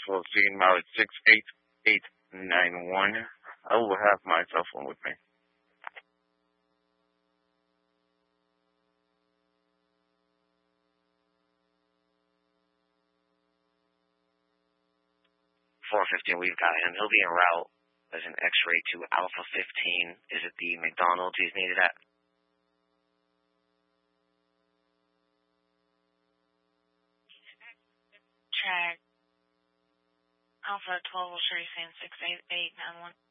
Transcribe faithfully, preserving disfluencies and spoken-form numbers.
fourteen Mary six eight eight nine one. I will have my cell phone with me. four fifteen, we've got him. He'll be en route as an X-ray to Alpha fifteen. Is it the McDonald's he's needed at? Track Alpha twelve, will sure you saying six eight eight nine one.